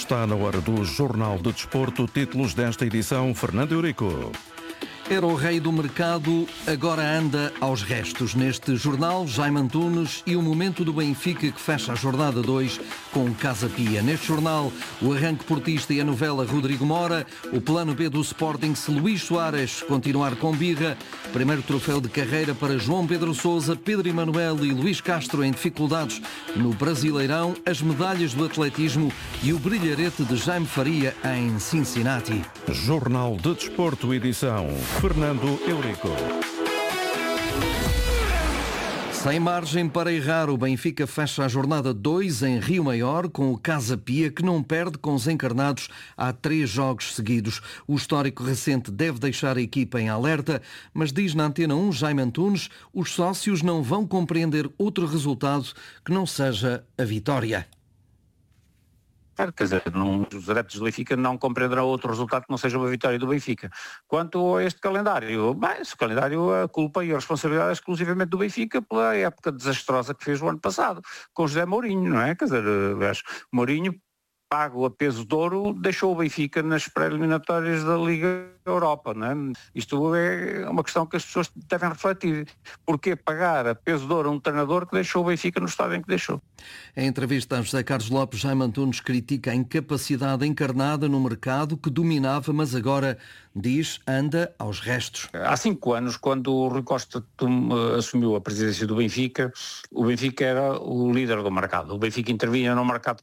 Está na hora do Jornal de Desporto. Títulos desta edição, Fernando Eurico. Era o rei do mercado, agora anda aos restos. Neste jornal, Jaime Antunes e o momento do Benfica que fecha a jornada 2 com o Casa Pia. Neste jornal, o arranque portista e a novela Rodrigo Mora, o plano B do Sporting se Luís Soares continuar com birra, primeiro troféu de carreira para João Pedro Sousa, Pedro Emanuel e Luís Castro em dificuldades no Brasileirão, as medalhas do atletismo e o brilharete de Jaime Faria em Cincinnati. Jornal de Desporto, edição Fernando Eurico. Sem margem para errar, o Benfica fecha a jornada 2 em Rio Maior com o Casa Pia, que não perde com os encarnados há 3 jogos seguidos. O histórico recente deve deixar a equipa em alerta, mas diz na Antena 1 Jaime Antunes, os sócios não vão compreender outro resultado que não seja a vitória. Quer dizer, os adeptos do Benfica não compreenderão outro resultado que não seja uma vitória do Benfica. Quanto a este calendário, esse calendário, a culpa e a responsabilidade é exclusivamente do Benfica pela época desastrosa que fez o ano passado, com José Mourinho, não é? Quer dizer, aliás, Mourinho, pago a peso de ouro, deixou o Benfica nas pré-eliminatórias da Liga Europa, não é? Isto é uma questão que as pessoas devem refletir. Porquê pagar a peso de ouro a um treinador que deixou o Benfica no estado em que deixou? Em entrevista a José Carlos Lopes, Jaime Antunes critica a incapacidade encarnada no mercado que dominava, mas agora, diz, anda aos restos. Há 5 anos, quando o Rui Costa assumiu a presidência do Benfica, o Benfica era o líder do mercado. O Benfica intervinha no mercado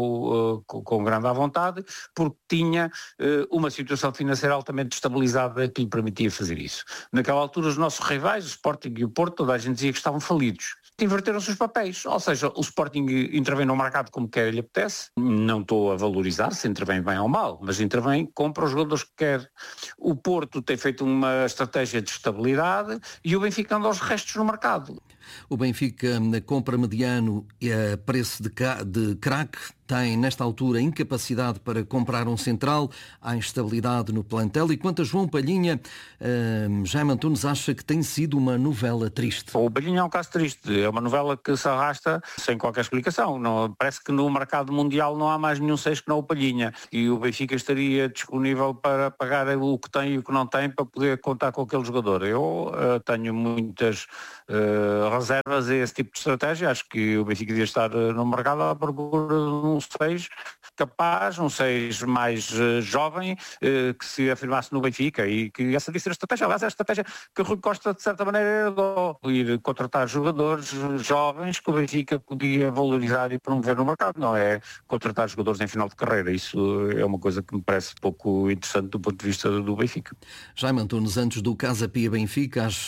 com grande à vontade, porque tinha uma situação financeira altamente estabilizada que lhe permitia fazer isso. Naquela altura, os nossos rivais, o Sporting e o Porto, toda a gente dizia que estavam falidos. Inverteram-se os papéis, ou seja, o Sporting intervém no mercado como quer e lhe apetece, não estou a valorizar se intervém bem ou mal, mas intervém, compra os jogadores que quer. O Porto tem feito uma estratégia de estabilidade e o Benfica anda aos restos no mercado. O Benfica compra mediano a preço de craque, tem nesta altura incapacidade para comprar um central, há instabilidade no plantel e quanto a João Palhinha, Jaime Antunes acha que tem sido uma novela triste. O Palhinha é um caso triste, é uma novela que se arrasta sem qualquer explicação. Não, parece que no mercado mundial não há mais nenhum 6 que não o Palhinha e o Benfica estaria disponível para pagar o que tem e o que não tem para poder contar com aquele jogador. Eu tenho muitas reservas a esse tipo de estratégia. Acho que o Benfica devia estar no mercado à procura de um 6 capaz, um 6 mais jovem, que se afirmasse no Benfica e que essa devia ser a estratégia. Aliás, é a estratégia que o Rui Costa, de certa maneira, ir contratar jogadores jovens que o Benfica podia valorizar e promover no mercado. Não é contratar jogadores em final de carreira. Isso é uma coisa que me parece pouco interessante do ponto de vista do Benfica. Jaime Antunes, antes do Casa Pia Benfica, às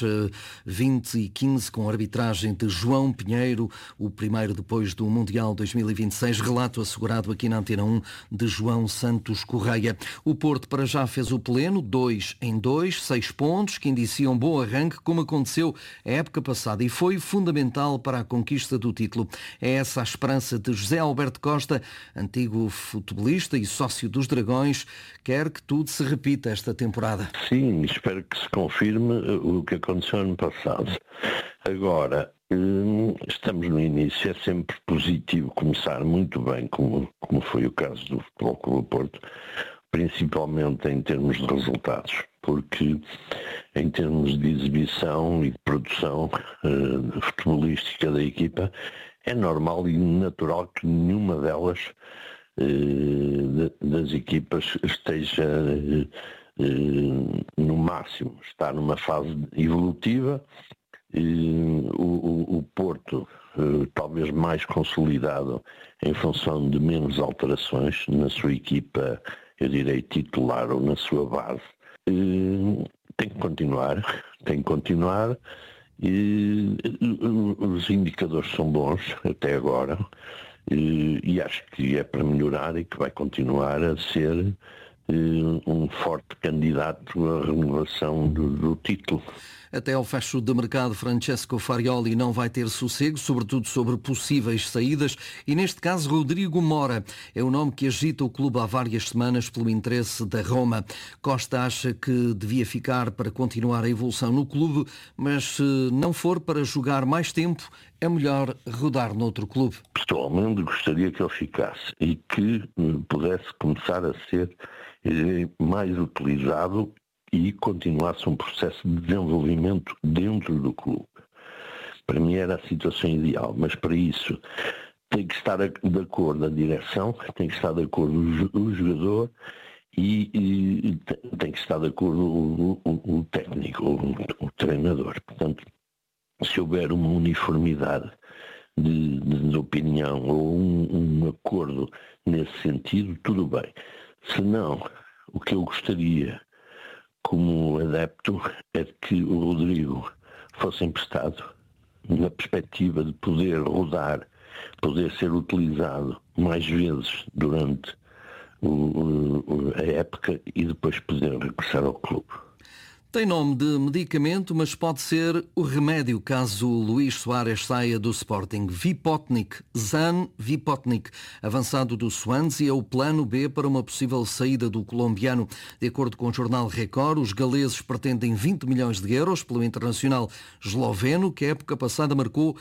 20h15, com a arbitragem de João Pinheiro, o primeiro depois do Mundial 2026, relato assegurado aqui na Antena 1 de João Santos Correia. O Porto para já fez o pleno, 2 em 2, 6 pontos, que indiciam um bom arranque, como aconteceu a época passada e foi fundamental para a conquista do título. É essa a esperança de José Alberto Costa, antigo futebolista e sócio dos Dragões, quer que tudo se repita esta temporada. Sim, espero que se confirme o que aconteceu ano passado. Agora, estamos no início, é sempre positivo começar muito bem, como foi o caso do Futebol Clube do Porto, principalmente em termos de resultados, porque em termos de exibição e de produção futebolística da equipa, é normal e natural que nenhuma delas das equipas esteja no máximo, está numa fase evolutiva. O Porto talvez mais consolidado em função de menos alterações na sua equipa, eu direi titular ou na sua base, tem que continuar e os indicadores são bons até agora e acho que é para melhorar e que vai continuar a ser um forte candidato à renovação do título. Até ao fecho de mercado, Francesco Farioli não vai ter sossego, sobretudo sobre possíveis saídas, e neste caso Rodrigo Mora é o nome que agita o clube há várias semanas pelo interesse da Roma. Costa acha que devia ficar para continuar a evolução no clube, mas se não for para jogar mais tempo, é melhor rodar noutro clube. Pessoalmente gostaria que ele ficasse e que pudesse começar a ser mais utilizado e continuasse um processo de desenvolvimento dentro do clube. Para mim era a situação ideal, mas para isso tem que estar de acordo a direção, tem que estar de acordo o jogador e tem que estar de acordo o técnico, o treinador. Portanto, se houver uma uniformidade de opinião ou um acordo nesse sentido, tudo bem. Se não, o que eu gostaria como adepto é que o Rodrigo fosse emprestado na perspectiva de poder rodar, poder ser utilizado mais vezes durante a época e depois poder regressar ao clube. Tem nome de medicamento, mas pode ser o remédio caso Luís Soares saia do Sporting. Vipotnik, Zan Vipotnik, avançado do Swansea, é o plano B para uma possível saída do colombiano. De acordo com o jornal Record, os galeses pretendem 20 milhões de euros pelo internacional esloveno, que a época passada marcou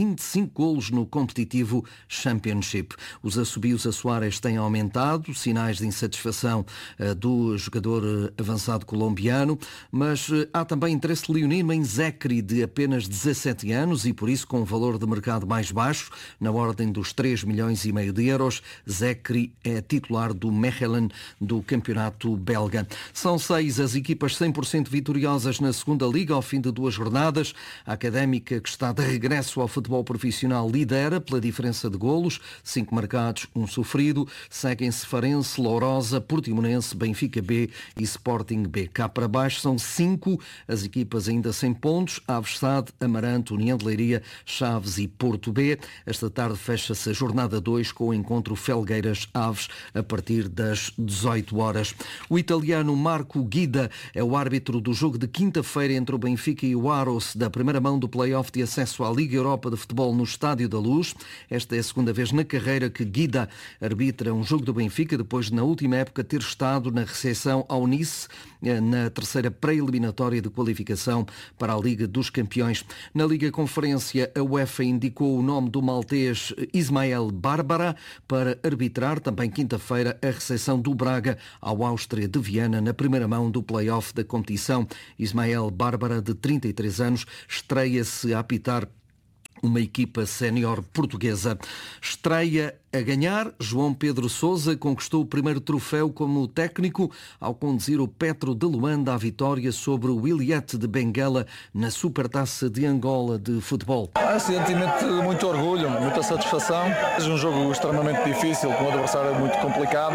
25 golos no competitivo Championship. Os assobios a Soares têm aumentado, sinais de insatisfação do jogador avançado colombiano, mas há também interesse leonino em Zekri, de apenas 17 anos e por isso com um valor de mercado mais baixo, na ordem dos 3,5 milhões de euros. Zekri é titular do Mechelen do campeonato belga. São 6 as equipas 100% vitoriosas na segunda liga ao fim de 2 jornadas. A Académica, que está de regresso ao futebol profissional, lidera pela diferença de golos, 5 marcados, 1 sofrido. Seguem-se Farense, Lourosa, Portimonense, Benfica B e Sporting B. Cá para baixo são 5 as equipas ainda sem pontos: Aves SAD, Amarante, União de Leiria, Chaves e Porto B. Esta tarde fecha-se a jornada 2 com o encontro Felgueiras-Aves a partir das 18 horas. O italiano Marco Guida é o árbitro do jogo de quinta-feira entre o Benfica e o Aros da primeira mão do play-off de acesso à Liga Europa de Futebol no Estádio da Luz. Esta é a segunda vez na carreira que Guida arbitra um jogo do Benfica, depois de na última época ter estado na recepção ao Nice na terceira pré-eliminatória de qualificação para a Liga dos Campeões. Na Liga Conferência, a UEFA indicou o nome do maltês Ismael Bárbara para arbitrar também quinta-feira a recepção do Braga ao Áustria de Viana na primeira mão do play-off da competição. Ismael Bárbara, de 33 anos, estreia-se a apitar uma equipa sénior portuguesa. Estreia a ganhar, João Pedro Sousa conquistou o primeiro troféu como técnico ao conduzir o Petro de Luanda à vitória sobre o Wiliete de Benguela na Supertaça de Angola de futebol. Sentimento de muito orgulho, muita satisfação. É um jogo extremamente difícil, com um adversário muito complicado,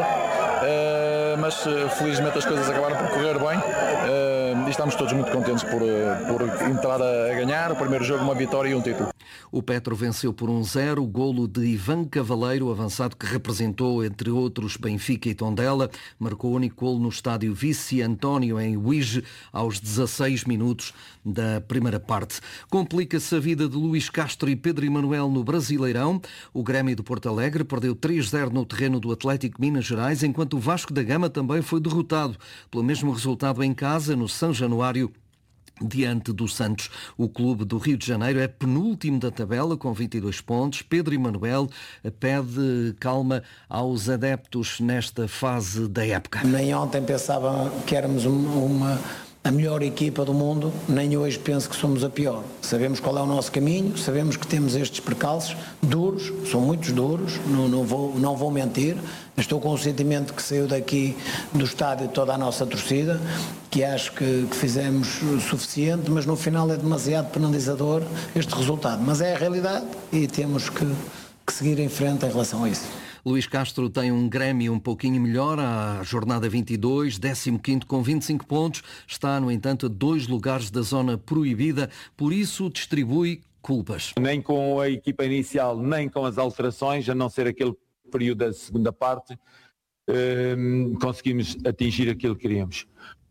mas felizmente as coisas acabaram por correr bem e estamos todos muito contentes por entrar a ganhar o primeiro jogo, uma vitória e um título. O Petro venceu por 1-0, o golo de Ivan Cavaleiro, avançado que representou, entre outros, Benfica e Tondela, marcou o único golo no estádio Vice António, em Uige, aos 16 minutos da primeira parte. Complica-se a vida de Luís Castro e Pedro Emanuel no Brasileirão. O Grêmio de Porto Alegre perdeu 3-0 no terreno do Atlético Minas Gerais, enquanto o Vasco da Gama também foi derrotado pelo mesmo resultado em casa, no São Januário, diante do Santos. O clube do Rio de Janeiro é penúltimo da tabela com 22 pontos. Pedro Emanuel pede calma aos adeptos nesta fase da época. Nem ontem pensava que éramos a melhor equipa do mundo, nem hoje penso que somos a pior. Sabemos qual é o nosso caminho, sabemos que temos estes percalços duros, são muitos duros, não vou mentir. Estou com o sentimento que saiu daqui do estádio toda a nossa torcida, que acho que fizemos o suficiente, mas no final é demasiado penalizador este resultado. Mas é a realidade e temos que seguir em frente em relação a isso. Luís Castro tem um Grêmio um pouquinho melhor à jornada 22, 15º com 25 pontos. Está, no entanto, a 2 lugares da zona proibida, por isso distribui culpas. Nem com a equipa inicial, nem com as alterações, a não ser aquele período da segunda parte, conseguimos atingir aquilo que queríamos.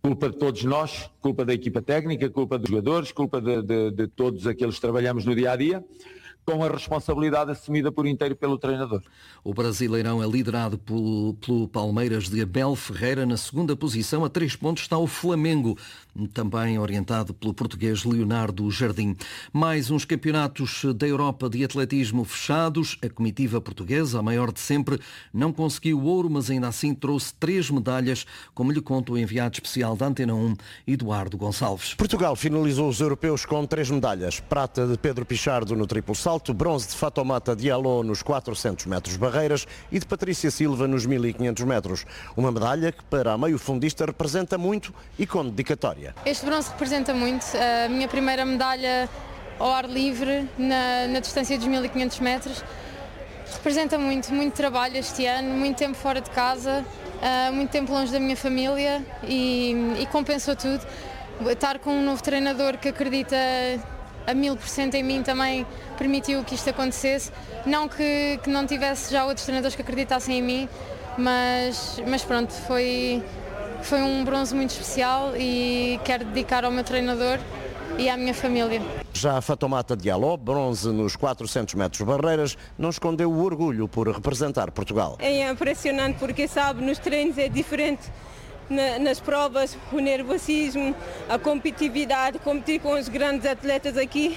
Culpa de todos nós, culpa da equipa técnica, culpa dos jogadores, culpa de todos aqueles que trabalhamos no dia-a-dia, com a responsabilidade assumida por inteiro pelo treinador. O Brasileirão é liderado pelo Palmeiras de Abel Ferreira. Na segunda posição, a 3 pontos, está o Flamengo, também orientado pelo português Leonardo Jardim. Mais uns campeonatos da Europa de atletismo fechados. A comitiva portuguesa, a maior de sempre, não conseguiu ouro, mas ainda assim trouxe 3 medalhas, como lhe conta o enviado especial da Antena 1, Eduardo Gonçalves. Portugal finalizou os europeus com 3 medalhas. Prata de Pedro Pichardo no triplo salto, bronze de Fatoumata Diallo nos 400 metros barreiras e de Patrícia Silva nos 1500 metros. Uma medalha que para a meio-fundista representa muito e com dedicatória. Este bronze representa muito. A minha primeira medalha ao ar livre na distância dos 1500 metros. Representa muito trabalho este ano, muito tempo fora de casa, muito tempo longe da minha família e compensou tudo. Estar com um novo treinador que acredita a 1000% em mim também permitiu que isto acontecesse. Não que não tivesse já outros treinadores que acreditassem em mim, mas pronto, foi um bronze muito especial e quero dedicar ao meu treinador e à minha família. Já a Fatoumata Diallo, bronze nos 400 metros barreiras, não escondeu o orgulho por representar Portugal. É impressionante porque, sabe, nos treinos é diferente. Nas provas, o nervosismo, a competitividade, competir com os grandes atletas aqui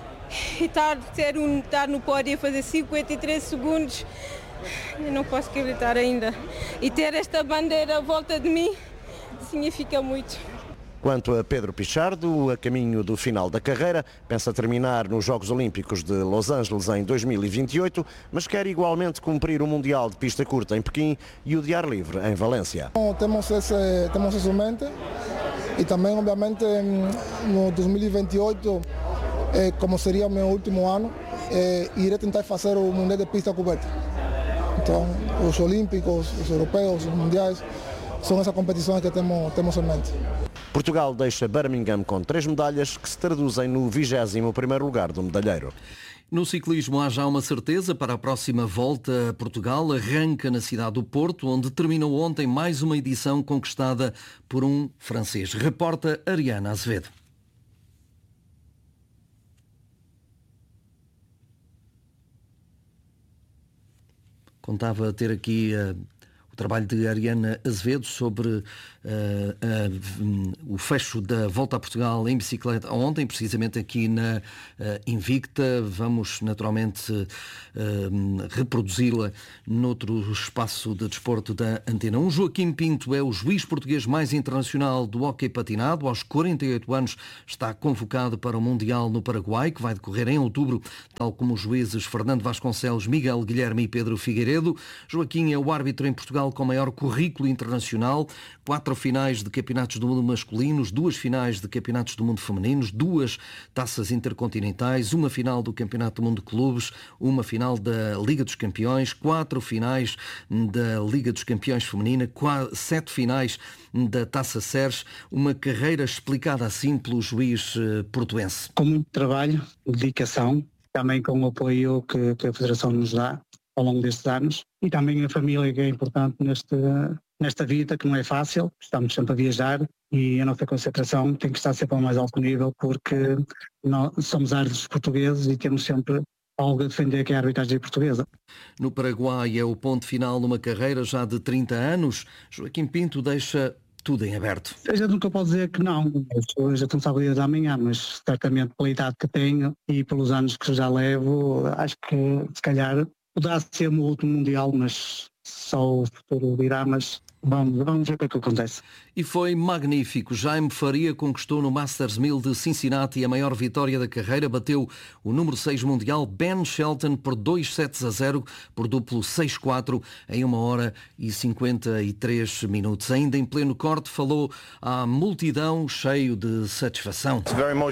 e estar no pódio a fazer 53 segundos, eu não posso acreditar ainda. E ter esta bandeira à volta de mim significa muito. Quanto a Pedro Pichardo, a caminho do final da carreira, pensa terminar nos Jogos Olímpicos de Los Angeles em 2028, mas quer igualmente cumprir o Mundial de Pista Curta em Pequim e o de ar livre em Valência. Temos isso em mente e também, obviamente, no 2028, como seria o meu último ano, irei tentar fazer o Mundial de Pista Coberta. Então, os Olímpicos, os Europeus, os Mundiais, são essas competições que temos em mente. Portugal deixa Birmingham com 3 medalhas que se traduzem no 21º lugar do medalheiro. No ciclismo há já uma certeza para a próxima volta a Portugal. Arranca na cidade do Porto, onde terminou ontem mais uma edição conquistada por um francês. Reporta Ariana Azevedo. Contava ter aqui o trabalho de Ariana Azevedo sobre o fecho da Volta a Portugal em bicicleta ontem, precisamente aqui na Invicta. Vamos naturalmente reproduzi-la noutro espaço de desporto da Antena 1. Joaquim Pinto é o juiz português mais internacional do hóquei patinado. Aos 48 anos está convocado para o Mundial no Paraguai, que vai decorrer em outubro, tal como os juízes Fernando Vasconcelos, Miguel Guilherme e Pedro Figueiredo. Joaquim é o árbitro em Portugal com maior currículo internacional, 4 finais de campeonatos do mundo masculinos, 2 finais de campeonatos do mundo femininos, 2 taças intercontinentais, 1 final do Campeonato do Mundo de Clubes, 1 final da Liga dos Campeões, 4 finais da Liga dos Campeões feminina, 7 finais da Taça Seres, uma carreira explicada assim pelo juiz portuense. Com muito trabalho, dedicação, também com o apoio que a Federação nos dá ao longo destes anos, e também a família, que é importante nesta vida, que não é fácil. Estamos sempre a viajar e a nossa concentração tem que estar sempre ao mais alto nível, porque nós somos árbitros portugueses e temos sempre algo a defender, que é a arbitragem portuguesa. No Paraguai é o ponto final numa carreira já de 30 anos. Joaquim Pinto deixa tudo em aberto. A gente nunca pode dizer que não. A gente não sabe o dia de amanhã, mas certamente pela idade que tenho e pelos anos que já levo, acho que se calhar poderá ser o meu último Mundial, mas só o futuro dirá, mas vamos ver o que é que acontece. E foi magnífico. Jaime Faria conquistou no Masters 1000 de Cincinnati a maior vitória da carreira. Bateu o número 6 mundial Ben Shelton por 2-7-0 por duplo 6-4 em 1 hora e 53 minutos. Ainda em pleno corte, falou à multidão cheio de satisfação.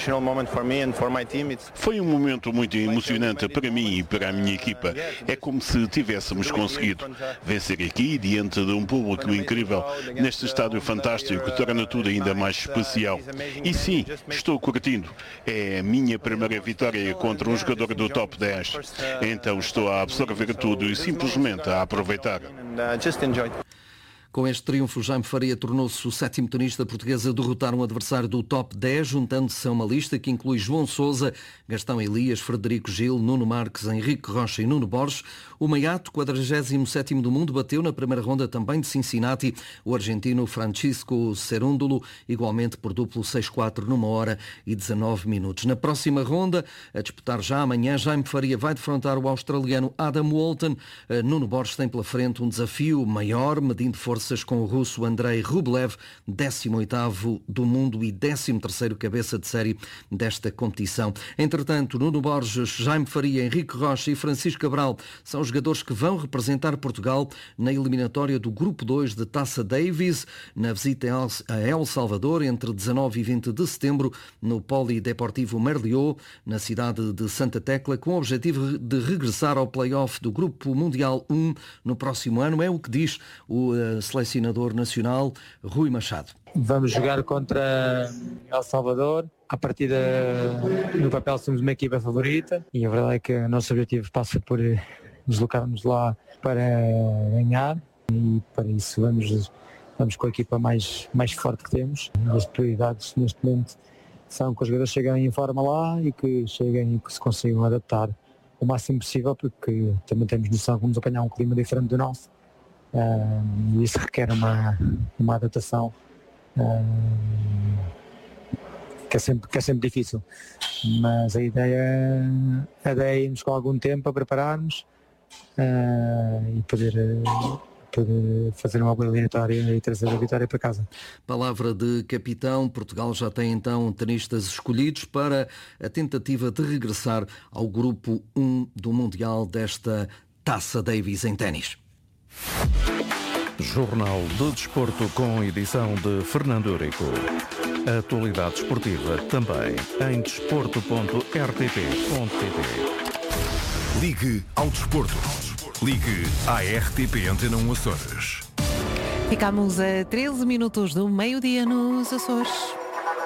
Foi um momento muito emocionante para mim e para a minha equipa. É como se tivéssemos conseguido vencer aqui diante de um público incrível, neste estádio fantástico, torna tudo ainda mais especial. E sim, estou curtindo. É a minha primeira vitória contra um jogador do top 10. Então estou a absorver tudo e simplesmente a aproveitar. Com este triunfo, Jaime Faria tornou-se o 7º tenista português a derrotar um adversário do top 10, juntando-se a uma lista que inclui João Sousa, Gastão Elias, Frederico Gil, Nuno Marques, Henrique Rocha e Nuno Borges. O Maiato, 47º do mundo, bateu na primeira ronda também de Cincinnati o argentino Francisco Cerúndolo, igualmente por duplo 6-4 numa hora e 19 minutos. Na próxima ronda, a disputar já amanhã, Jaime Faria vai defrontar o australiano Adam Walton. Nuno Borges tem pela frente um desafio maior, medindo forças com o russo Andrei Rublev, 18º do mundo e 13º cabeça de série desta competição. Entretanto, Nuno Borges, Jaime Faria, Henrique Rocha e Francisco Cabral são os jogadores que vão representar Portugal na eliminatória do Grupo 2 de Taça Davis, na visita a El Salvador entre 19 e 20 de setembro no Polideportivo Merliot, na cidade de Santa Tecla, com o objetivo de regressar ao play-off do Grupo Mundial 1 no próximo ano. É o que diz o selecionador nacional Rui Machado. Vamos jogar contra El Salvador. À partida, no papel, somos uma equipa favorita e a verdade é que o nosso objetivo passa por deslocarmos lá para ganhar e para isso vamos com a equipa mais forte que temos. As prioridades neste momento são que os jogadores cheguem em forma lá e que cheguem e que se consigam adaptar o máximo possível, porque também temos noção que vamos apanhar um clima diferente do nosso e isso requer uma adaptação que é sempre difícil, mas a ideia é irmos com algum tempo a prepararmos e poder fazer uma boa eliminatória e trazer a vitória para casa. Palavra de capitão. Portugal já tem então tenistas escolhidos para a tentativa de regressar ao grupo 1 do Mundial desta Taça Davis em ténis. Jornal do Desporto com edição de Fernando Eurico. A atualidade esportiva também em desporto.rtp.pt. Ligue ao desporto. Ligue à RTP Antena 1 Açores. Ficamos a 13 minutos do meio-dia nos Açores.